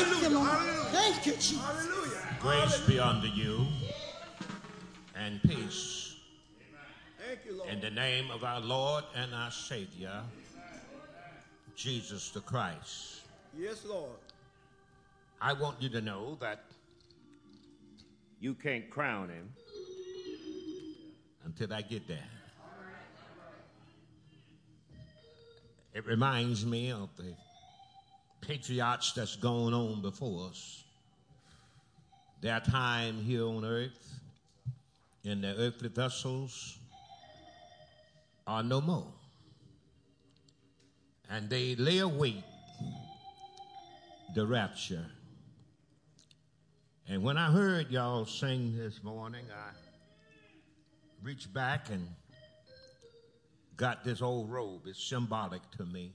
Thank you, Lord. Thank you, Jesus. Grace be unto you and peace. Thank you, Lord. In the name of our Lord and our Savior, Jesus the Christ. Yes, Lord. I want you to know that you can't crown him until I get there. It reminds me of the patriots that's going on before us. Their time here on earth in their earthly vessels are no more. And they lay await the rapture. And when I heard y'all sing this morning, I reached back and got this old robe. It's symbolic to me.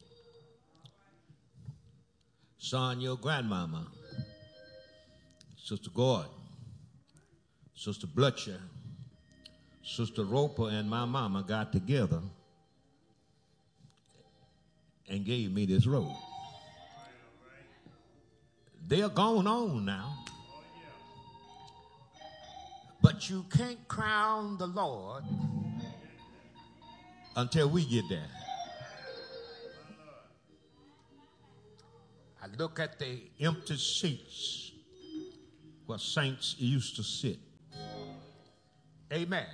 Son, your grandmama, Sister Gordon, Sister Blutcher, Sister Roper, and my mama got together and gave me this robe. They're gone on now. But you can't crown the Lord until we get there. I look at the empty seats where saints used to sit. Amen.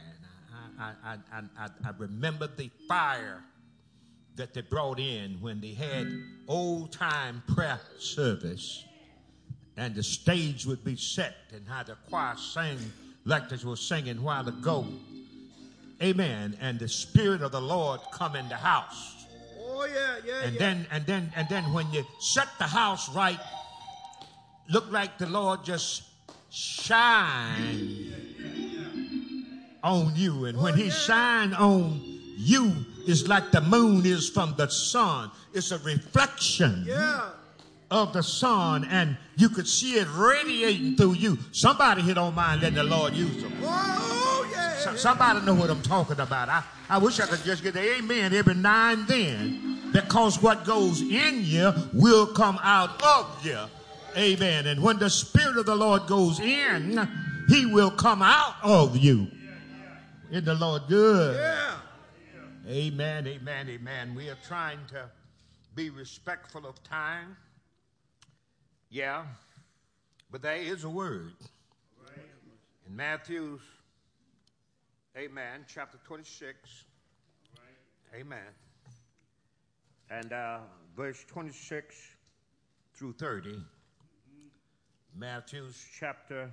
I remember the fire that they brought in when they had old-time prayer service, and the stage would be set and how the choir sang like they were singing a while ago. Amen. And the Spirit of the Lord come in the house. Oh, yeah. And then when you set the house right, look like the Lord just shine on you. And when he shine on you, it's like the moon is from the sun. It's a reflection of the sun, and you could see it radiating through you. Somebody here don't mind letting the Lord use them. Somebody know what I'm talking about. I wish I could just get the amen every now and then, because what goes in you will come out of you. Amen. And when the Spirit of the Lord goes in, he will come out of you. Isn't the Lord good? Amen, amen, amen. We are trying to be respectful of time. Yeah, but there is a word. In Matthew's, amen, chapter 26. Amen. And verse 26 through 30. Matthew's chapter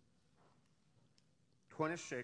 26,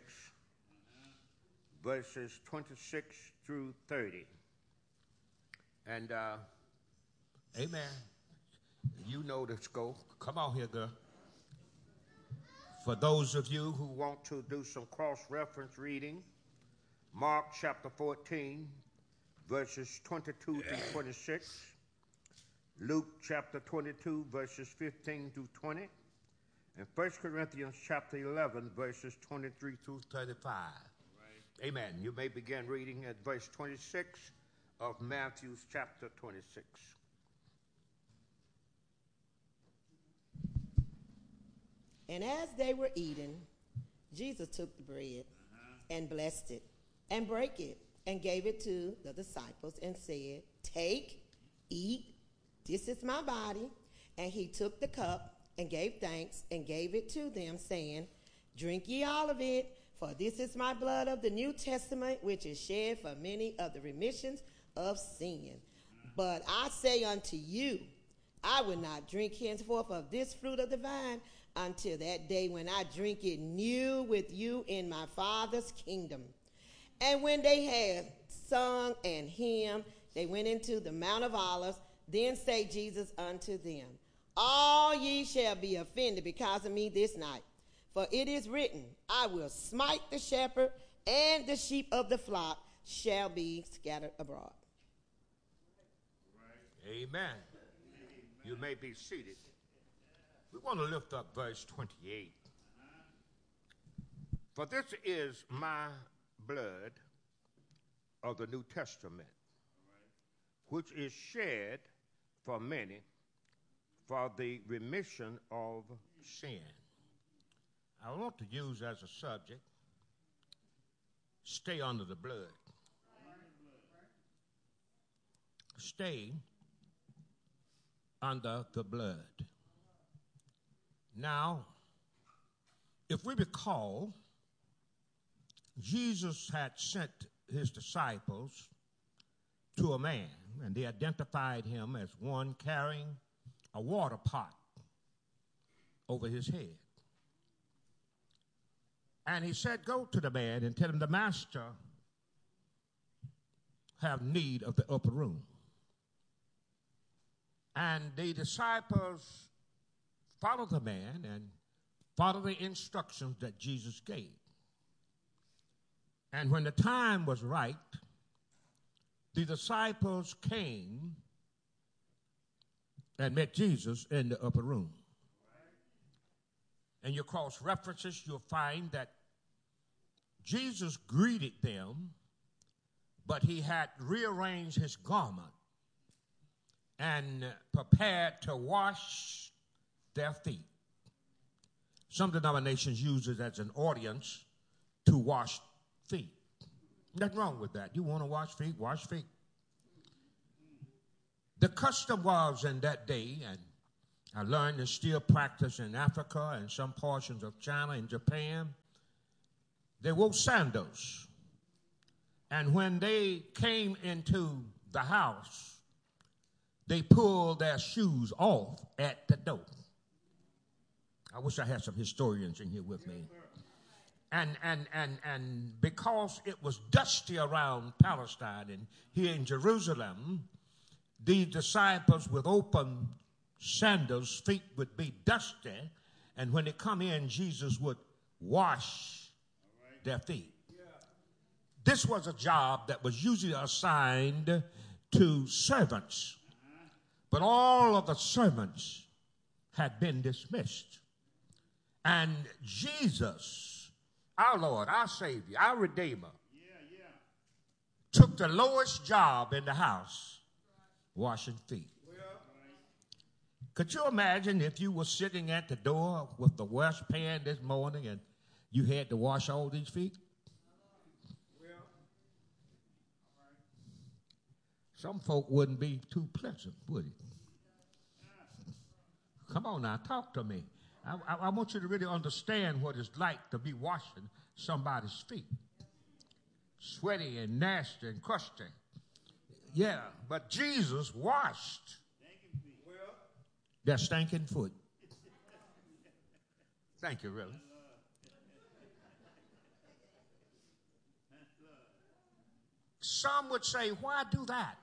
verses 26 through 30. And, amen. You know the scope. Come on here, girl. For those of you who want to do some cross-reference reading, Mark chapter 14, verses 22 through 26. Luke chapter 22, verses 15 through 20. And 1 Corinthians chapter 11, verses 23 through 35. Right. Amen. You may begin reading at verse 26 of Matthew's chapter 26. And as they were eating, Jesus took the bread and blessed it and brake it and gave it to the disciples and said, "Take, eat, this is my body." And he took the cup and gave thanks and gave it to them, saying, "Drink ye all of it, for this is my blood of the New Testament, which is shed for many of the remissions of sin. But I say unto you, I will not drink henceforth of this fruit of the vine until that day when I drink it new with you in my Father's kingdom." And when they had sung and hymned, they went into the Mount of Olives. Then said Jesus unto them, "All ye shall be offended because of me this night. For it is written, I will smite the shepherd, and the sheep of the flock shall be scattered abroad." Amen. You may be seated. We want to lift up verse 28. For this is my blood of the New Testament, which is shed for many for the remission of sin. I want to use as a subject, stay under the blood. Stay under the blood. Now, if we recall, Jesus had sent his disciples to a man, and they identified him as one carrying a water pot over his head. And he said, go to the man and tell him the master have need of the upper room. And the disciples followed the man and followed the instructions that Jesus gave. And when the time was right, the disciples came and met Jesus in the upper room. And you cross references, you'll find that Jesus greeted them, but he had rearranged his garment and prepared to wash their feet. Some denominations use it as an audience to wash feet. Nothing wrong with that. You want to wash feet, wash feet. The custom was in that day, and I learned it's still practiced in Africa and some portions of China and Japan, they wore sandals. And when they came into the house, they pulled their shoes off at the door. I wish I had some historians in here with me. And because it was dusty around Palestine and here in Jerusalem, the disciples with open sandals, feet would be dusty, and when they come in, Jesus would wash their feet. This was a job that was usually assigned to servants, but all of the servants had been dismissed. And Jesus, our Lord, our Savior, our Redeemer, took the lowest job in the house, washing feet. Could you imagine if you were sitting at the door with the wash pan this morning and you had to wash all these feet? Some folk wouldn't be too pleasant, would it? Come on now, talk to me. I want you to really understand what it's like to be washing somebody's feet. Sweaty and nasty and crusty. Yeah, but Jesus washed their stinking foot. Thank you, really. Some would say, why do that?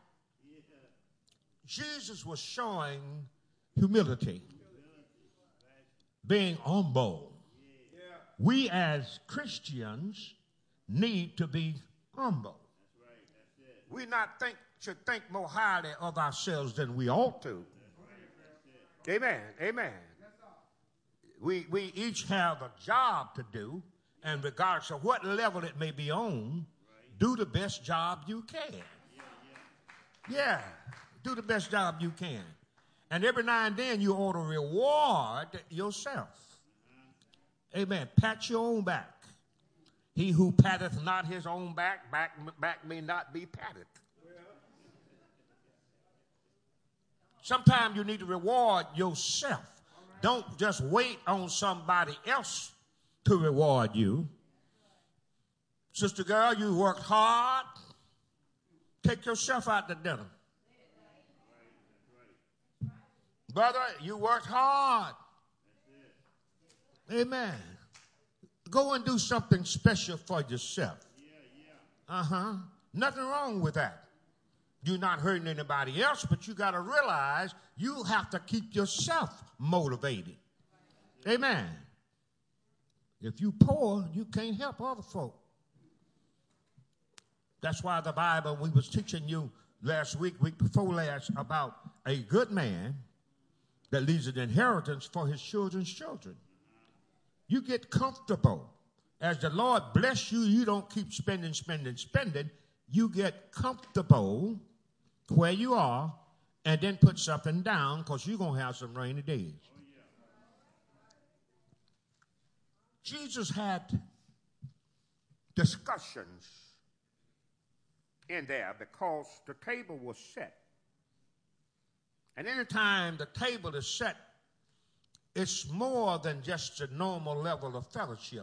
Jesus was showing humility, being humble. We as Christians need to be humble. We should think more highly of ourselves than we ought to. Amen. Amen. We each have a job to do, and regardless of what level it may be on, do the best job you can. Yeah, do the best job you can. And every now and then you ought to reward yourself. Amen. Pat your own back. He who patteth not his own back may not be patted. Sometimes you need to reward yourself. Don't just wait on somebody else to reward you. Sister girl, you worked hard. Take yourself out to dinner. Brother, you worked hard. Amen. Go and do something special for yourself. Nothing wrong with that. You're not hurting anybody else, but you got to realize you have to keep yourself motivated. Amen. If you poor, you can't help other folk. That's why the Bible, we was teaching you last week before last, about a good man that leaves an inheritance for his children's children. You get comfortable. As the Lord bless you, you don't keep spending. You get comfortable where you are, and then put something down because you're going to have some rainy days. Jesus had discussions in there because the table was set. And anytime the table is set, it's more than just a normal level of fellowship.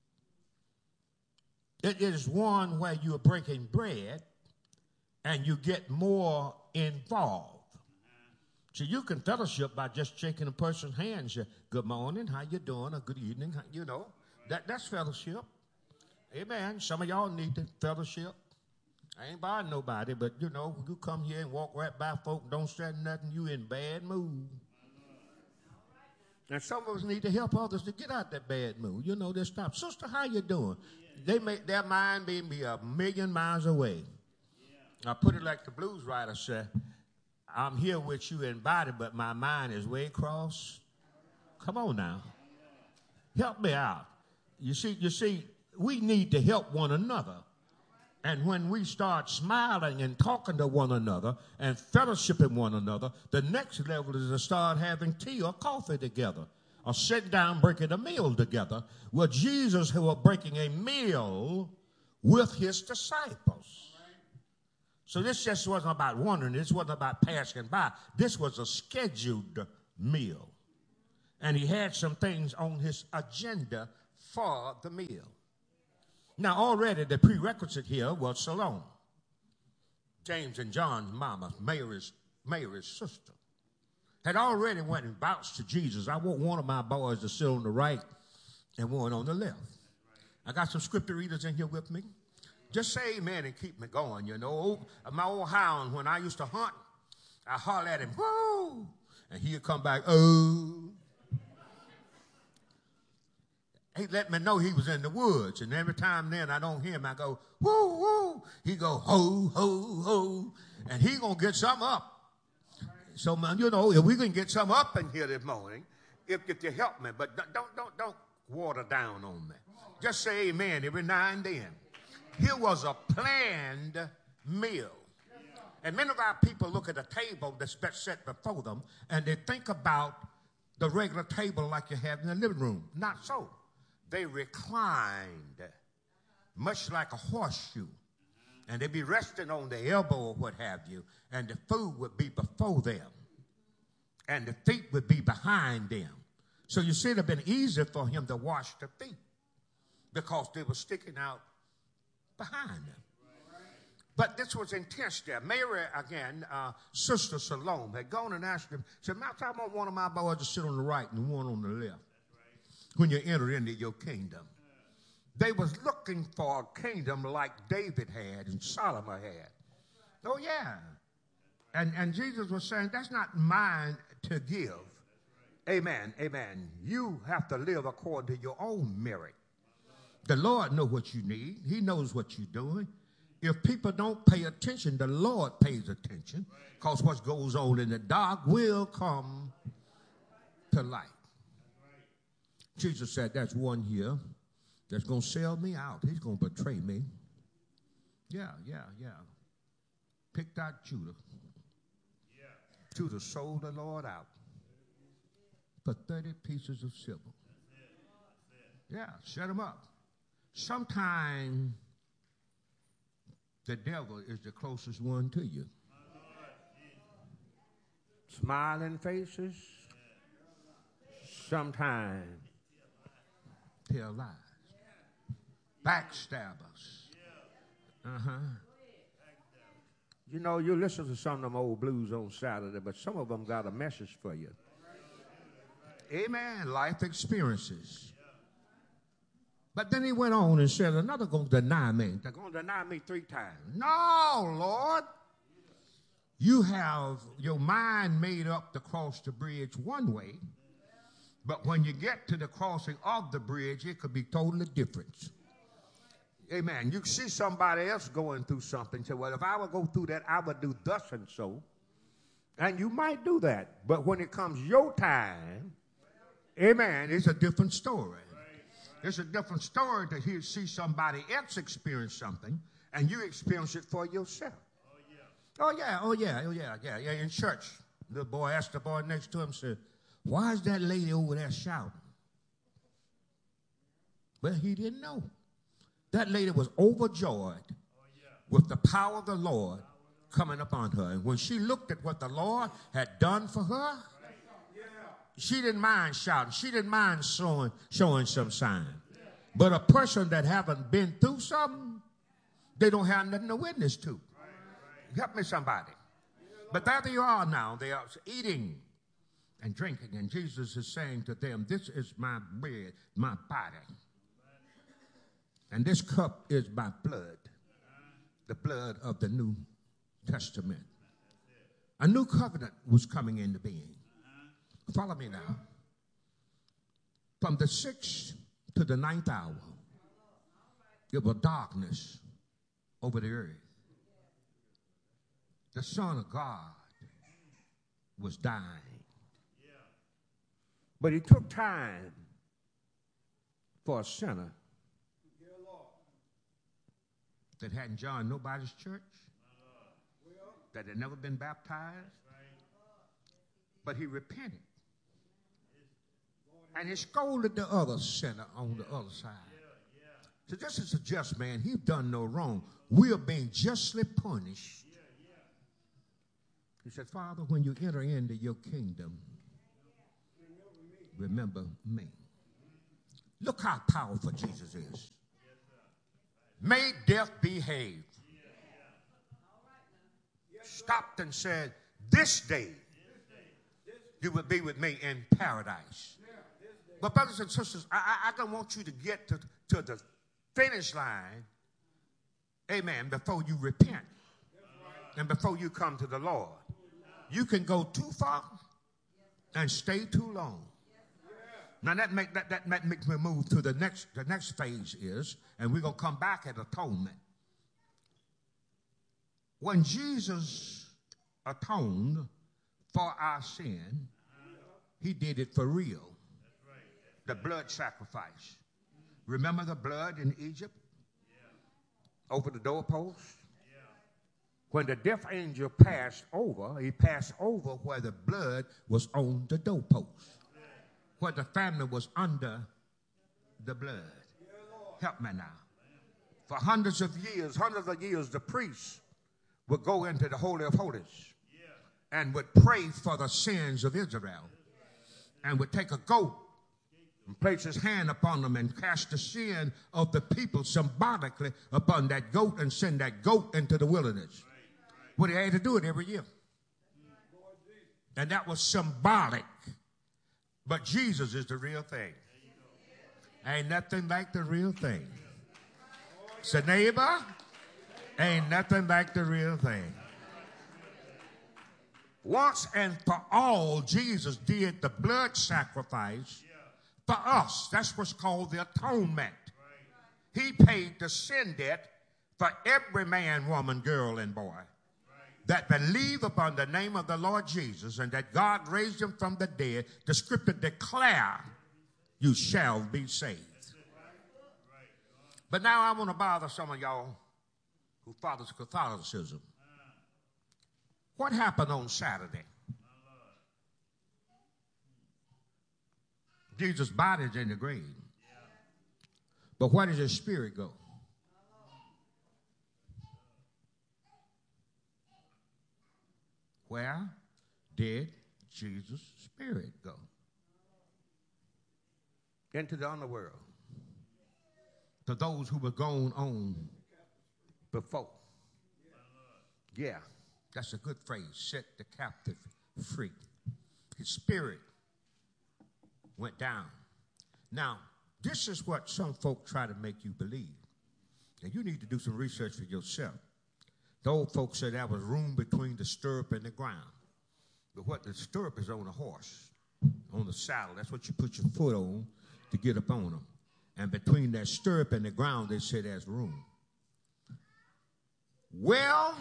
It is one where you are breaking bread and you get more involved. So you can fellowship by just shaking a person's hand and say, good morning, how you doing, or good evening, you know. That's fellowship. Amen. Some of y'all need to fellowship. I ain't bothering nobody, but, you know, you come here and walk right by folk and don't say nothing, you in bad mood. And some of us need to help others to get out that bad mood. You know, they stop. Sister, how you doing? They make their mind be a million miles away. I put it like the blues writer said, I'm here with you in body, but my mind is way across. Come on now. Help me out. You see, we need to help one another. And when we start smiling and talking to one another and fellowshipping one another, the next level is to start having tea or coffee together or sit down breaking a meal together. Well, Jesus was breaking a meal with his disciples. So this just wasn't about wandering. This wasn't about passing by. This was a scheduled meal. And he had some things on his agenda for the meal. Now, already the prerequisite here was Salome, James and John's mama, Mary's sister, had already went and vouched to Jesus. I want one of my boys to sit on the right and one on the left. I got some scripture readers in here with me. Just say amen and keep me going, you know. My old hound, when I used to hunt, I holler at him, whoo, and he'd come back, oh. He let me know he was in the woods, and every time then I don't hear him, I go, whoo, whoo. He go, ho, ho, ho, and he going to get something up. So, you know, if we can get something up in here this morning, if you help me, but don't water down on me. Just say amen every now and then. Here was a planned meal. And many of our people look at a table that's set before them, and they think about the regular table like you have in the living room. Not so. They reclined, much like a horseshoe, and they'd be resting on their elbow or what have you, and the food would be before them, and the feet would be behind them. So you see, it would have been easier for him to wash the feet because they were sticking out behind them. But this was intense there. Mary, again, Sister Salome, had gone and asked him, said, Master, I want one of my boys to sit on the right and one on the left when you enter into your kingdom. They was looking for a kingdom like David had and Solomon had. Oh, yeah. And Jesus was saying, that's not mine to give. Amen, amen. You have to live according to your own merit. The Lord knows what you need. He knows what you're doing. If people don't pay attention, the Lord pays attention, because what goes on in the dark will come to light. Jesus said, that's one here that's going to sell me out. He's going to betray me. Yeah. Picked out Judah. Judah sold the Lord out for 30 pieces of silver. Yeah, set him up. Sometimes the devil is the closest one to you. Smiling faces, sometimes tell lies. Backstabbers. You know, you listen to some of them old blues on Saturday, but some of them got a message for you. Amen. Life experiences. But then he went on and said, another going to deny me. They're going to deny me 3 times. No, Lord. You have your mind made up to cross the bridge one way, but when you get to the crossing of the bridge, it could be totally different. Amen. You see somebody else going through something. Say, well, if I would go through that, I would do thus and so. And you might do that. But when it comes your time, amen, it's a different story. It's a different story to see somebody else experience something and you experience it for yourself. Oh, yeah. In church, the boy asked the boy next to him, said, why is that lady over there shouting? Well, he didn't know. That lady was overjoyed with the power of the Lord coming upon her. And when she looked at what the Lord had done for her, she didn't mind shouting. She didn't mind showing some sign. But a person that haven't been through something, they don't have nothing to witness to. Help me, somebody. But there they are now. They are eating and drinking. And Jesus is saying to them, this is my bread, my body. And this cup is my blood, the blood of the New Testament. A new covenant was coming into being. Follow me now. From the 6th to the 9th hour, there was darkness over the earth. The Son of God was dying. But he took time for a sinner that hadn't joined nobody's church, that had never been baptized, but he repented. And he scolded the other sinner on the other side. So this is a just man. He's done no wrong. We are being justly punished. He said, Father, when you enter into your kingdom, remember me. Look how powerful Jesus is. Made death behave. Stopped and said, this day you will be with me in paradise. But brothers and sisters, I don't want you to get to the finish line, amen, before you repent and before you come to the Lord. You can go too far and stay too long. Now that makes me move to the next phase is, and we're going to come back at atonement. When Jesus atoned for our sin, he did it for real. The blood sacrifice. Remember the blood in Egypt? Over the doorpost? When the death angel passed over, he passed over where the blood was on the doorpost. Where the family was under the blood. Help me now. For hundreds of years, the priests would go into the Holy of Holies and would pray for the sins of Israel and would take a goat and place his hand upon them and cast the sin of the people symbolically upon that goat and send that goat into the wilderness. Well, he had to do it every year. And that was symbolic. But Jesus is the real thing. Ain't nothing like the real thing. So neighbor, ain't nothing like the real thing. Once and for all, Jesus did the blood sacrifice for us. That's what's called the atonement. He paid the sin debt for every man, woman, girl, and boy that believe upon the name of the Lord Jesus and that God raised him from the dead. The scripture declare you shall be saved. But now I want to bother some of y'all who follows Catholicism. What happened on Saturday? Jesus' body's in the grave. But where does his spirit go? Where did Jesus' spirit go? Into the underworld. To those who were going on before. Yeah, that's a good phrase. Set the captive free. His spirit went down. Now, this is what some folk try to make you believe. And you need to do some research for yourself. The old folks said there was room between the stirrup and the ground. But what the stirrup is on a horse, on the saddle. That's what you put your foot on to get up on them. And between that stirrup and the ground, they said there's room. Well,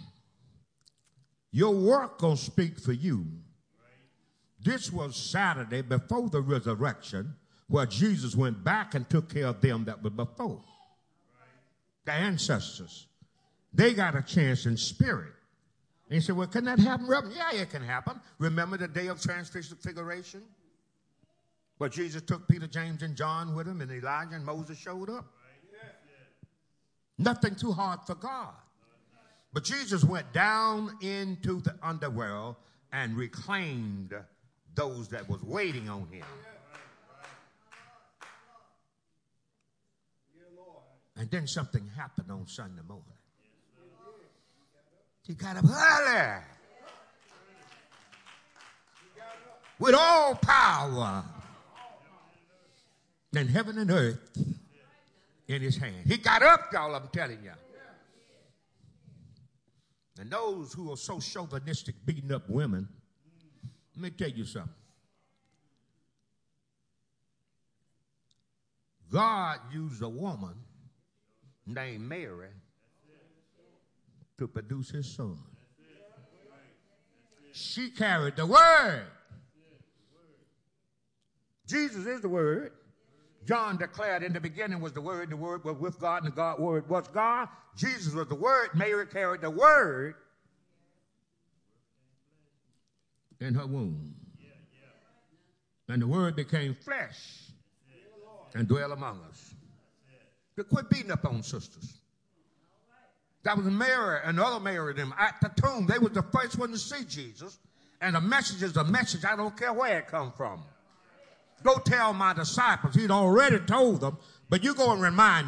your work gonna speak for you. This was Saturday before the resurrection, where Jesus went back and took care of them that were before. The ancestors. They got a chance in spirit And he said, well, can that happen, Reverend? Yeah, it can happen. Remember the day of transfiguration? Where Jesus took Peter, James, and John with him, and Elijah and Moses showed up. Nothing too hard for God. But Jesus went down into the underworld and reclaimed those that was waiting on him. And then something happened on Sunday morning. He got up early with all power in heaven and earth in his hand. He got up, y'all, I'm telling you. And those who are so chauvinistic, beating up women, let me tell you something. God used a woman named Mary to produce his son. She carried the word. Jesus is the word. John declared in the beginning was the word was with God, and the God word was God. Jesus was the word. Mary carried the word in her womb. And the word became flesh and dwelt among us. But quit beating up on sisters. That was Mary and the other Mary them at the tomb. They was the first one to see Jesus. And the message is a message. I don't care where it come from. Go tell my disciples. He'd already told them. But you go and remind